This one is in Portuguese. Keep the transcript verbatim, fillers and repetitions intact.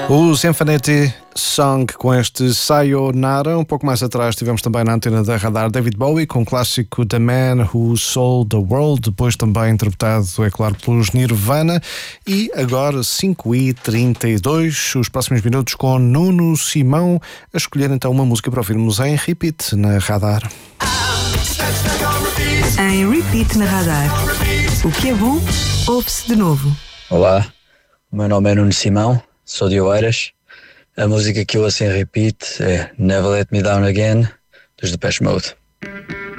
O Symphony Song com este Sayonara. Um pouco mais atrás tivemos também na antena da Radar David Bowie com o clássico The Man Who Sold the World, depois também interpretado, é claro, pelos Nirvana. E agora cinco e trinta e dois, os próximos minutos com Nuno Simão a escolher então uma música para ouvirmos em repeat na Radar. Em repeat na Radar. O que é bom, ouve-se de novo. Olá, o meu nome é Nuno Simão, sou de Oeiras. A música que eu ouço em repeat é Never Let Me Down Again, dos Depeche Mode.